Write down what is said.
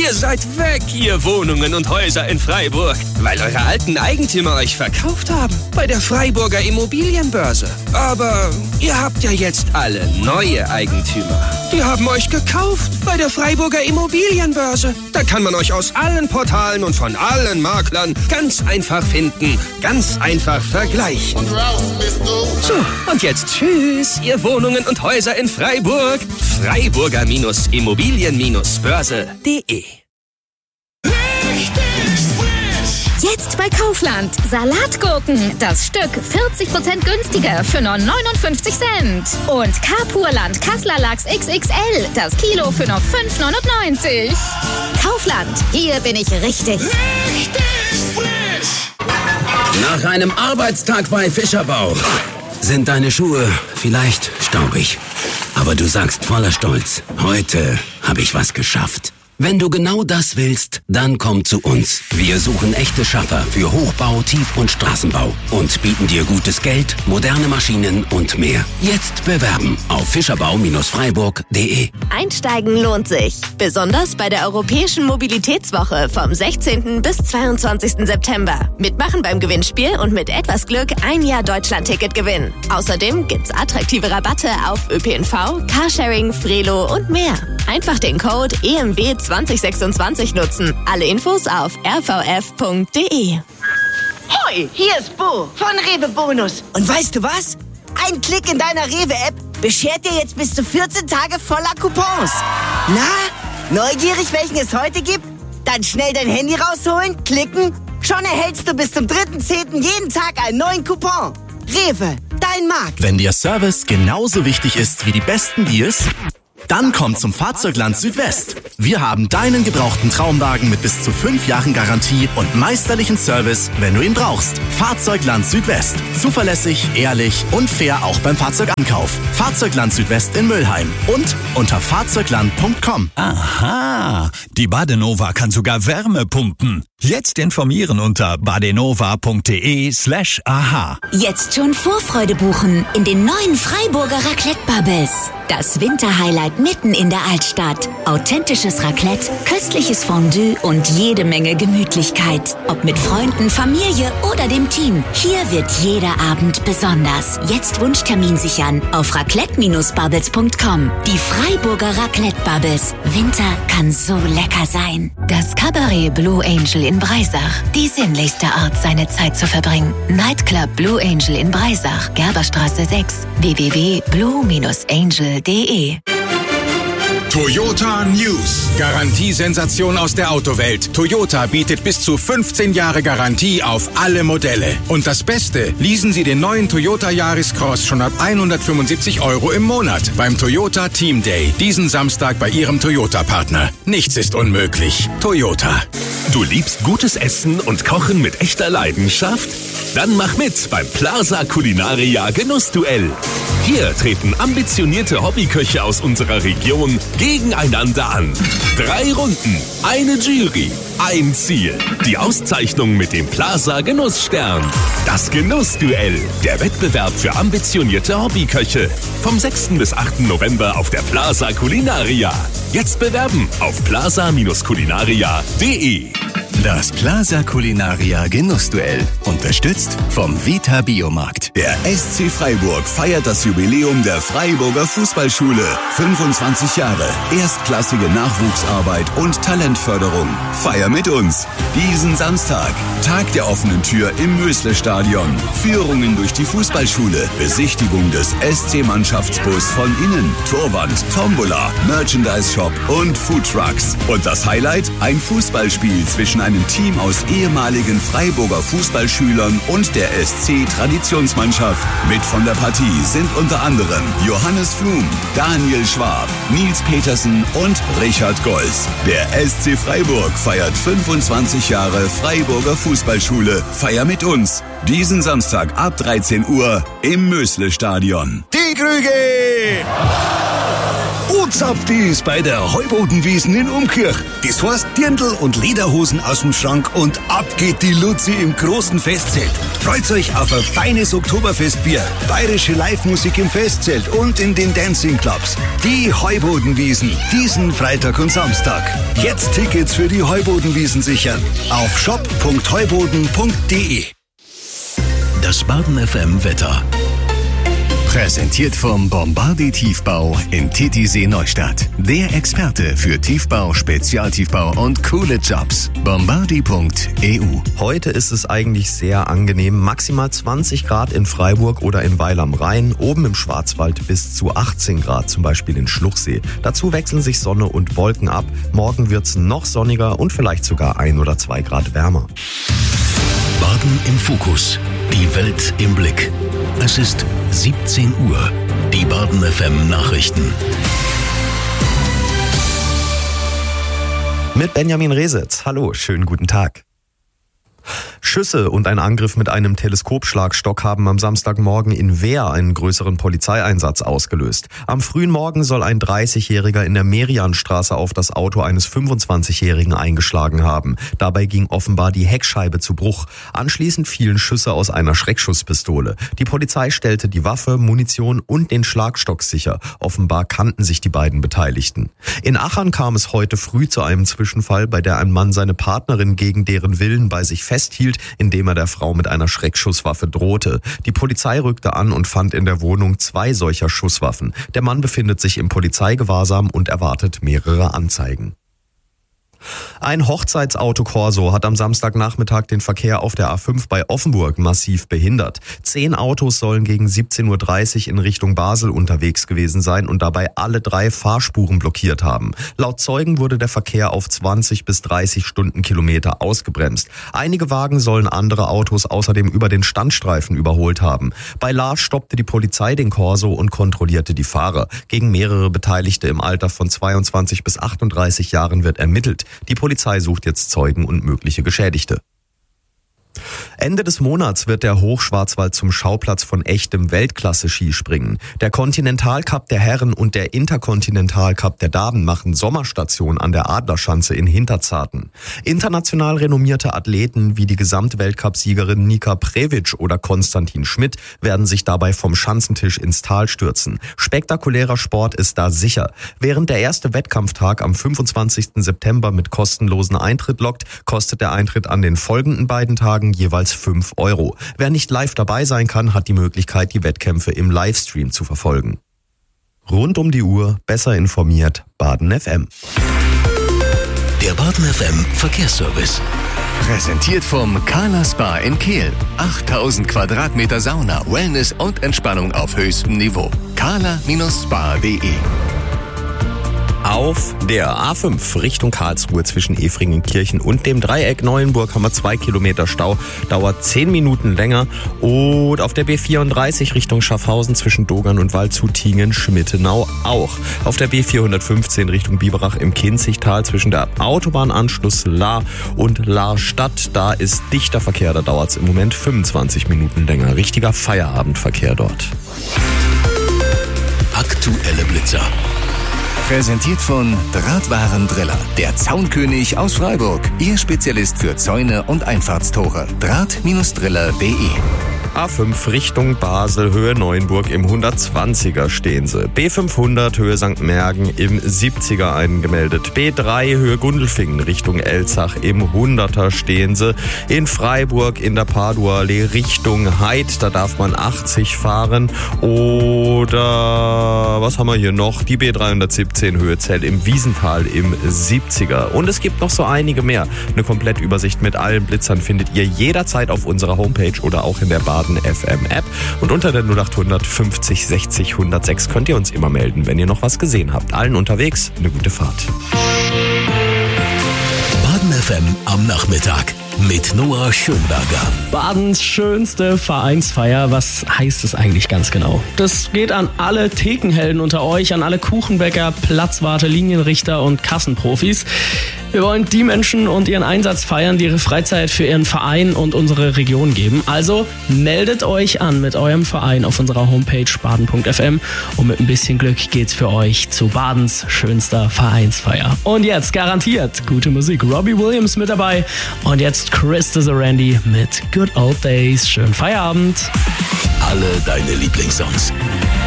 Ihr seid weg, ihr Wohnungen und Häuser in Freiburg, weil eure alten Eigentümer euch verkauft haben bei der Freiburger Immobilienbörse. Aber ihr habt ja jetzt alle neue Eigentümer. Die haben euch gekauft bei der Freiburger Immobilienbörse. Da kann man euch aus allen Portalen und von allen Maklern ganz einfach finden, ganz einfach vergleichen. Und raus bist du. So, und jetzt tschüss, ihr Wohnungen und Häuser in Freiburg. Freiburger-Immobilien-Börse.de. Jetzt bei Kaufland. Salatgurken. Das Stück 40% günstiger für nur 59 Cent. Und Kapurland Kasseler Lachs XXL. Das Kilo für nur 5,99. Kaufland. Hier bin ich richtig. Nach einem Arbeitstag bei Fischerbau sind deine Schuhe vielleicht staubig. Aber du sagst voller Stolz, heute habe ich was geschafft. Wenn du genau das willst, dann komm zu uns. Wir suchen echte Schaffer für Hochbau, Tief- und Straßenbau und bieten dir gutes Geld, moderne Maschinen und mehr. Jetzt bewerben auf fischerbau-freiburg.de. Einsteigen lohnt sich. Besonders bei der Europäischen Mobilitätswoche vom 16. bis 22. September. Mitmachen beim Gewinnspiel und mit etwas Glück ein Jahr Deutschland-Ticket gewinnen. Außerdem gibt's attraktive Rabatte auf ÖPNV, Carsharing, Frelo und mehr. Einfach den Code EMW 2026 nutzen. Alle Infos auf rvf.de. Hoi, hier ist Bo von Rewe Bonus. Und weißt du was? Ein Klick in deiner Rewe-App beschert dir jetzt bis zu 14 Tage voller Coupons. Na, neugierig, welchen es heute gibt? Dann schnell dein Handy rausholen, klicken. Schon erhältst du bis zum 3.10. jeden Tag einen neuen Coupon. Rewe, dein Markt. Wenn dir Service genauso wichtig ist wie die besten Deals, dann komm zum Fahrzeugland Südwest. Wir haben deinen gebrauchten Traumwagen mit bis zu 5 Jahren Garantie und meisterlichen Service, wenn du ihn brauchst. Fahrzeugland Südwest. Zuverlässig, ehrlich und fair auch beim Fahrzeugankauf. Fahrzeugland Südwest in Mülheim und unter fahrzeugland.com. Aha, die Badenova kann sogar Wärme pumpen. Jetzt informieren unter badenova.de/aha. Jetzt schon Vorfreude buchen in den neuen Freiburger Raclette Bubbles. Das Winterhighlight mitten in der Altstadt. Authentisches Raclette, köstliches Fondue und jede Menge Gemütlichkeit. Ob mit Freunden, Familie oder dem Team. Hier wird jeder Abend besonders. Jetzt Wunschtermin sichern auf raclette-bubbles.com. Die Freiburger Raclette Bubbles. Winter kann so lecker sein. Das Cabaret Blue Angel in Breisach. Die sinnlichste Art, seine Zeit zu verbringen. Nightclub Blue Angel in Breisach. Gerberstraße 6. www.blue-angel.de. Toyota News. Garantiesensation aus der Autowelt. Toyota bietet bis zu 15 Jahre Garantie auf alle Modelle. Und das Beste, leasen Sie den neuen Toyota Yaris Cross schon ab 175 € im Monat beim Toyota Team Day. Diesen Samstag bei Ihrem Toyota-Partner. Nichts ist unmöglich. Toyota. Du liebst gutes Essen und Kochen mit echter Leidenschaft? Dann mach mit beim Plaza Culinaria Genussduell. Hier treten ambitionierte Hobbyköche aus unserer Region gegeneinander an. 3 Runden, eine Jury, ein Ziel. Die Auszeichnung mit dem Plaza Genussstern. Das Genussduell, der Wettbewerb für ambitionierte Hobbyköche. Vom 6. bis 8. November auf der Plaza Culinaria. Jetzt bewerben auf plaza-culinaria.de. Das Plaza Culinaria Genussduell. Unterstützt vom Vita Biomarkt. Der SC Freiburg feiert das Jubiläum der Freiburger Fußballschule. 25 Jahre. Erstklassige Nachwuchsarbeit und Talentförderung. Feier mit uns. Diesen Samstag. Tag der offenen Tür im Mösle-Stadion. Führungen durch die Fußballschule. Besichtigung des SC-Mannschaftsbus von innen. Torwand, Tombola, Merchandise-Shop und Foodtrucks. Und das Highlight? Ein Fußballspiel zwischen einem Team aus ehemaligen Freiburger Fußballschülern und der SC-Traditionsmannschaft. Mit von der Partie sind unter anderem Johannes Flum, Daniel Schwab, Nils Petersen und Richard Golz. Der SC Freiburg feiert 25 Jahre Freiburger Fußballschule. Feier mit uns. Diesen Samstag ab 13 Uhr im Mösle-Stadion. Die Krüge! Anzapft ist bei der Heubodenwiesen in Umkirch. Das heißt Dirndl und Lederhosen aus dem Schrank und ab geht die Luzi im großen Festzelt. Freut euch auf ein feines Oktoberfestbier, bayerische Live-Musik im Festzelt und in den Dancing-Clubs. Die Heubodenwiesen, diesen Freitag und Samstag. Jetzt Tickets für die Heubodenwiesen sichern. Auf shop.heuboden.de. Das Baden FM Wetter. Präsentiert vom Bombardier Tiefbau in Titisee Neustadt. Der Experte für Tiefbau, Spezialtiefbau und coole Jobs. Bombardier.eu. Heute ist es eigentlich sehr angenehm. Maximal 20 Grad in Freiburg oder in Weil am Rhein. Oben im Schwarzwald bis zu 18 Grad, zum Beispiel in Schluchsee. Dazu wechseln sich Sonne und Wolken ab. Morgen wird's noch sonniger und vielleicht sogar 1 oder 2 Grad wärmer. Baden im Fokus. Die Welt im Blick. Es ist 17 Uhr. Die Baden FM Nachrichten. Mit Benjamin Resitz. Hallo, schönen guten Tag. Schüsse und ein Angriff mit einem Teleskopschlagstock haben am Samstagmorgen in Wehr einen größeren Polizeieinsatz ausgelöst. Am frühen Morgen soll ein 30-Jähriger in der Merianstraße auf das Auto eines 25-Jährigen eingeschlagen haben. Dabei ging offenbar die Heckscheibe zu Bruch. Anschließend fielen Schüsse aus einer Schreckschusspistole. Die Polizei stellte die Waffe, Munition und den Schlagstock sicher. Offenbar kannten sich die beiden Beteiligten. In Achern kam es heute früh zu einem Zwischenfall, bei der ein Mann seine Partnerin gegen deren Willen bei sich festhielt, indem er der Frau mit einer Schreckschusswaffe drohte. Die Polizei rückte an und fand in der Wohnung 2 solcher Schusswaffen. Der Mann befindet sich im Polizeigewahrsam und erwartet mehrere Anzeigen. Ein Hochzeitsauto-Corso hat am Samstagnachmittag den Verkehr auf der A5 bei Offenburg massiv behindert. 10 Autos sollen gegen 17.30 Uhr in Richtung Basel unterwegs gewesen sein und dabei alle 3 Fahrspuren blockiert haben. Laut Zeugen wurde der Verkehr auf 20 bis 30 Stundenkilometer ausgebremst. Einige Wagen sollen andere Autos außerdem über den Standstreifen überholt haben. Bei Lars stoppte die Polizei den Corso und kontrollierte die Fahrer. Gegen mehrere Beteiligte im Alter von 22 bis 38 Jahren wird ermittelt. Die Polizei sucht jetzt Zeugen und mögliche Geschädigte. Ende des Monats wird der Hochschwarzwald zum Schauplatz von echtem Weltklasse-Skispringen. Der Continental-Cup der Herren und der Intercontinental-Cup der Damen machen Sommerstation an der Adlerschanze in Hinterzarten. International renommierte Athleten wie die Gesamtweltcup-Siegerin Nika Previc oder Konstantin Schmidt werden sich dabei vom Schanzentisch ins Tal stürzen. Spektakulärer Sport ist da sicher. Während der erste Wettkampftag am 25. September mit kostenlosen Eintritt lockt, kostet der Eintritt an den folgenden beiden Tagen jeweils 5 Euro. Wer nicht live dabei sein kann, hat die Möglichkeit, die Wettkämpfe im Livestream zu verfolgen. Rund um die Uhr, besser informiert, Baden FM. Der Baden FM Verkehrsservice. Präsentiert vom Carla Spa in Kehl. 8000 Quadratmeter Sauna, Wellness und Entspannung auf höchstem Niveau. carla-spa.de. Auf der A5 Richtung Karlsruhe zwischen Efringenkirchen und dem Dreieck Neuenburg haben wir 2 Kilometer Stau, dauert 10 Minuten länger. Und auf der B34 Richtung Schaffhausen zwischen Dogern und Waldshut-Tiengen-Schmittenau auch. Auf der B415 Richtung Biberach im Kinzigtal zwischen der Autobahnanschluss Lahr und Lahrstadt, da ist dichter Verkehr, da dauert es im Moment 25 Minuten länger. Richtiger Feierabendverkehr dort. Aktuelle Blitzer. Präsentiert von Drahtwarendriller, der Zaunkönig aus Freiburg. Ihr Spezialist für Zäune und Einfahrtstore. Draht-driller.de. A5 Richtung Basel, Höhe Neuenburg im 120er stehen sie. B500 Höhe St. Mergen im 70er eingemeldet. B3 Höhe Gundelfingen Richtung Elzach im 100er stehen sie. In Freiburg in der Paduallee Richtung Heid, da darf man 80 fahren. Oder was haben wir hier noch? Die B317 Höhe Zell im Wiesental im 70er. Und es gibt noch so einige mehr. Eine Komplettübersicht mit allen Blitzern findet ihr jederzeit auf unserer Homepage oder auch in der Baden FM App. Und unter der 0800 50 60 106 könnt ihr uns immer melden, wenn ihr noch was gesehen habt. Allen unterwegs eine gute Fahrt. Baden FM am Nachmittag mit Noah Schönberger. Badens schönste Vereinsfeier, was heißt es eigentlich ganz genau? Das geht an alle Thekenhelden unter euch, an alle Kuchenbäcker, Platzwarte, Linienrichter und Kassenprofis. Wir wollen die Menschen und ihren Einsatz feiern, die ihre Freizeit für ihren Verein und unsere Region geben. Also meldet euch an mit eurem Verein auf unserer Homepage baden.fm und mit ein bisschen Glück geht's für euch zu Badens schönster Vereinsfeier. Und jetzt garantiert gute Musik. Robbie Williams mit dabei und jetzt Chris Randy mit Good Old Days. Schönen Feierabend. Alle deine Lieblingssongs.